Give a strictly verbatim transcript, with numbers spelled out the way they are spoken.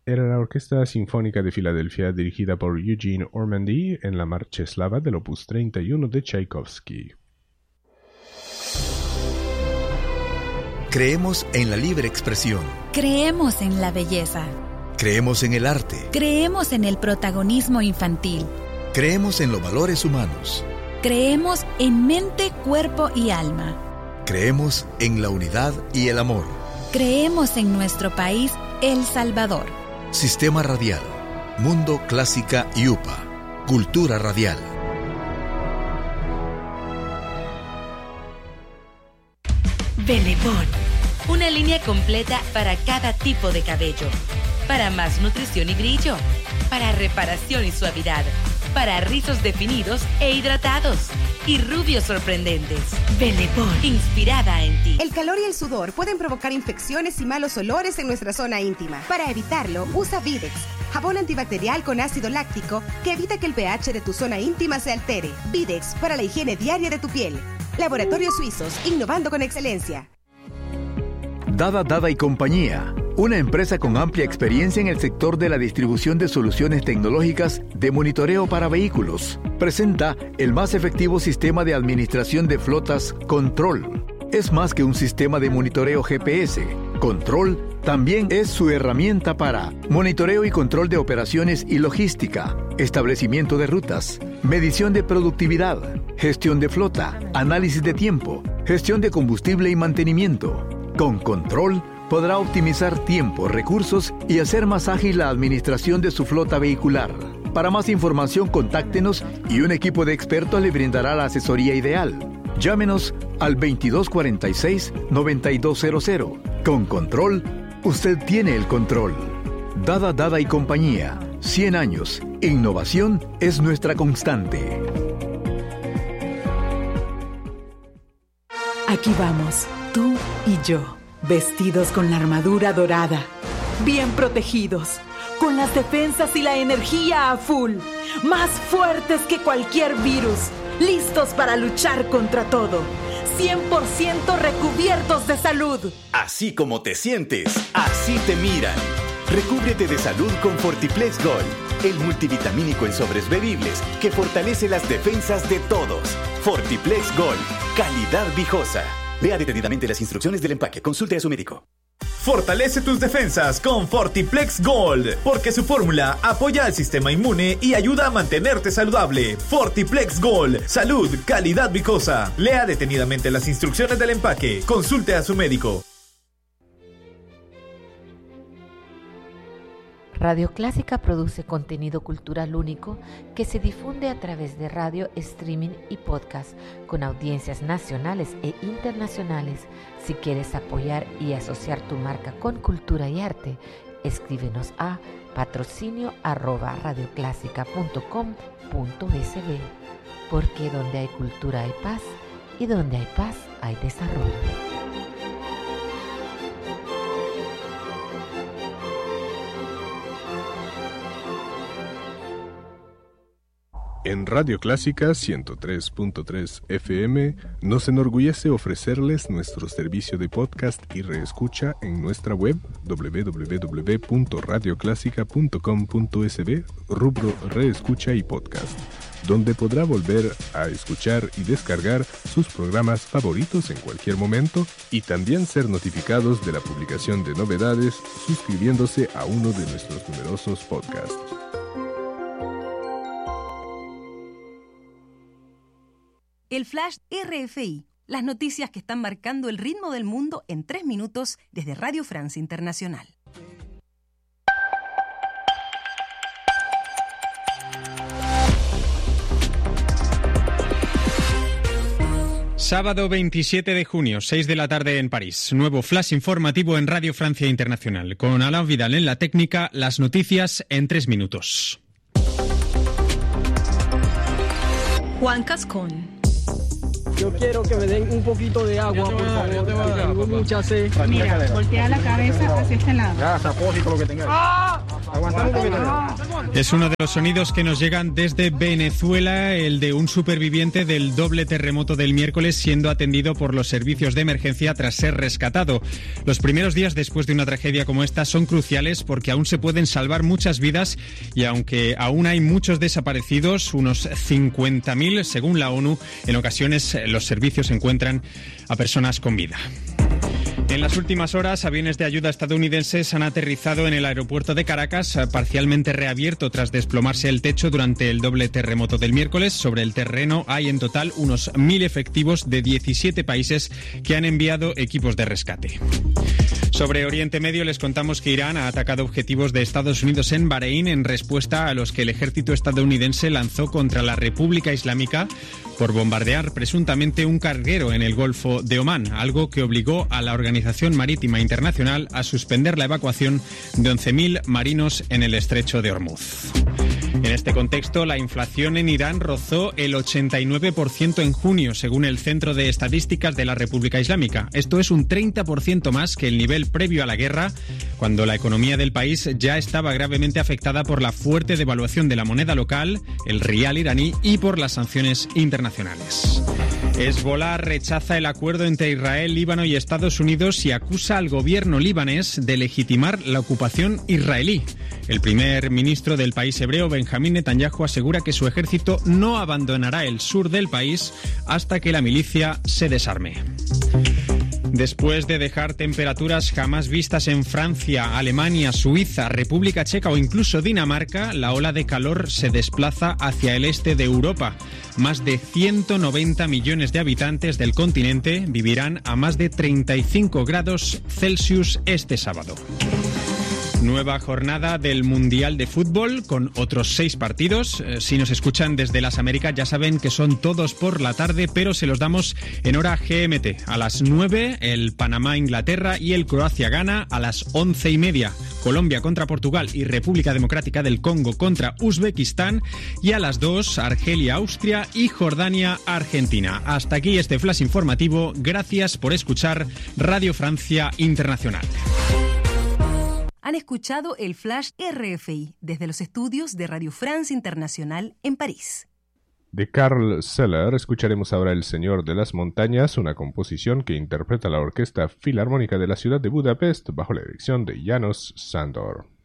era la Orquesta Sinfónica de Filadelfia dirigida por Eugene Ormandy en la Marcha Eslava del Opus treinta y uno de Tchaikovsky. Creemos en la libre expresión. Creemos en la belleza. Creemos en el arte. Creemos en el protagonismo infantil. Creemos en los valores humanos. Creemos en mente, cuerpo y alma. Creemos en la unidad y el amor. Creemos en nuestro país, El Salvador. Sistema Radial, Mundo Clásica y U P A. Cultura Radial. Benetton, una línea completa para cada tipo de cabello. Para más nutrición y brillo. Para reparación y suavidad. Para rizos definidos e hidratados. Y rubios sorprendentes. Benetton, inspirada en ti. El calor y el sudor pueden provocar infecciones y malos olores en nuestra zona íntima. Para evitarlo, usa Videx, jabón antibacterial con ácido láctico que evita que el pH de tu zona íntima se altere. Videx, para la higiene diaria de tu piel. Laboratorios Suizos, innovando con excelencia. Dada Dada y Compañía, una empresa con amplia experiencia en el sector de la distribución de soluciones tecnológicas de monitoreo para vehículos, presenta el más efectivo sistema de administración de flotas Control. Es más que un sistema de monitoreo G P S. Control también es su herramienta para monitoreo y control de operaciones y logística, establecimiento de rutas, medición de productividad, gestión de flota, análisis de tiempo, gestión de combustible y mantenimiento. Con Control podrá optimizar tiempo, recursos y hacer más ágil la administración de su flota vehicular. Para más información, contáctenos y un equipo de expertos le brindará la asesoría ideal. Llámenos al veintidós cuarenta y seis, noventa y dos cero cero. Con Control, usted tiene el control. Dada Dada y Compañía. cien años. Innovación es nuestra constante. Aquí vamos, tú y yo, vestidos con la armadura dorada, bien protegidos, con las defensas y la energía a full, más fuertes que cualquier virus, listos para luchar contra todo, cien por ciento recubiertos de salud. Así como te sientes, así te miran. Recúbrete de salud con Fortiplex Gold, el multivitamínico en sobres bebibles que fortalece las defensas de todos. Fortiplex Gold, calidad viejosa. Lea detenidamente las instrucciones del empaque. Consulte a su médico. Fortalece tus defensas con Fortiplex Gold, porque su fórmula apoya al sistema inmune y ayuda a mantenerte saludable. Fortiplex Gold, salud, calidad viejosa. Lea detenidamente las instrucciones del empaque. Consulte a su médico. Radio Clásica produce contenido cultural único que se difunde a través de radio, streaming y podcast con audiencias nacionales e internacionales. Si quieres apoyar y asociar tu marca con cultura y arte, escríbenos a patrocinio arroba radioclásica punto com punto es be, porque donde hay cultura hay paz y donde hay paz hay desarrollo. En Radio Clásica ciento tres punto tres F M nos enorgullece ofrecerles nuestro servicio de podcast y reescucha en nuestra web doble u doble u doble u punto radioclásica punto com punto es be, rubro Reescucha y Podcast, donde podrá volver a escuchar y descargar sus programas favoritos en cualquier momento y también ser notificados de la publicación de novedades suscribiéndose a uno de nuestros numerosos podcasts. El Flash R F I, las noticias que están marcando el ritmo del mundo en tres minutos desde Radio Francia Internacional. Sábado veintisiete de junio, seis de la tarde en París. Nuevo flash informativo en Radio Francia Internacional. Con Alain Vidal en la técnica, las noticias en tres minutos. Juan Cascón. Yo quiero que me den un poquito de agua, por favor. Tengo mucha sed. Mira, voltea la cabeza hacia este lado. Ya, sapósito lo que tenga. ¡Ah! Es uno de los sonidos que nos llegan desde Venezuela, el de un superviviente del doble terremoto del miércoles siendo atendido por los servicios de emergencia tras ser rescatado. Los primeros días después de una tragedia como esta son cruciales porque aún se pueden salvar muchas vidas y aunque aún hay muchos desaparecidos, unos cincuenta mil según la ONU, en ocasiones los servicios encuentran a personas con vida. En las últimas horas, aviones de ayuda estadounidenses han aterrizado en el aeropuerto de Caracas, parcialmente reabierto tras desplomarse el techo durante el doble terremoto del miércoles. Sobre el terreno hay en total unos mil efectivos de diecisiete países que han enviado equipos de rescate. Sobre Oriente Medio les contamos que Irán ha atacado objetivos de Estados Unidos en Bahrein en respuesta a los que el ejército estadounidense lanzó contra la República Islámica por bombardear presuntamente un carguero en el Golfo de Omán, algo que obligó a la Organización Marítima Internacional a suspender la evacuación de once mil marinos en el estrecho de Hormuz. En este contexto, la inflación en Irán rozó el ochenta y nueve por ciento en junio, según el Centro de Estadísticas de la República Islámica. Esto es un treinta por ciento más que el nivel previo a la guerra, cuando la economía del país ya estaba gravemente afectada por la fuerte devaluación de la moneda local, el rial iraní, y por las sanciones internacionales. Hezbollah rechaza el acuerdo entre Israel, Líbano y Estados Unidos y acusa al gobierno libanés de legitimar la ocupación israelí. El primer ministro del país hebreo, Benjamín Netanyahu, asegura que su ejército no abandonará el sur del país hasta que la milicia se desarme. Después de dejar temperaturas jamás vistas en Francia, Alemania, Suiza, República Checa o incluso Dinamarca, la ola de calor se desplaza hacia el este de Europa. Más de ciento noventa millones de habitantes del continente vivirán a más de treinta y cinco grados Celsius este sábado. Nueva jornada del Mundial de Fútbol con otros seis partidos. Eh, si nos escuchan desde las Américas ya saben que son todos por la tarde, pero se los damos en hora G M T. A las nueve el Panamá-Inglaterra y el Croacia-Ghana. A las once y media Colombia contra Portugal y República Democrática del Congo contra Uzbekistán. Y a las dos Argelia-Austria y Jordania-Argentina. Hasta aquí este flash informativo. Gracias por escuchar Radio Francia Internacional. Han escuchado el Flash R F I desde los estudios de Radio France Internacional en París. De Carl Seller escucharemos ahora El Señor de las Montañas, una composición que interpreta la Orquesta Filarmónica de la ciudad de Budapest bajo la dirección de János Sándor.